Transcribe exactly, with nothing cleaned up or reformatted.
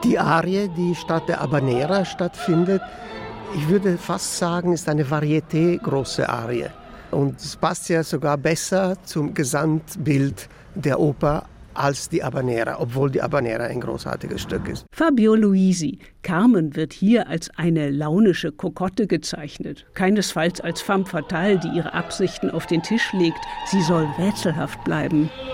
Die Arie, die statt der Habanera stattfindet, ich würde fast sagen, ist eine Varieté große Arie. Und es passt ja sogar besser zum Gesamtbild der Oper als die Habanera, obwohl die Habanera ein großartiges Stück ist. Fabio Luisi. Carmen wird hier als eine launische Kokotte gezeichnet. Keinesfalls als femme fatale, die ihre Absichten auf den Tisch legt. Sie soll rätselhaft bleiben.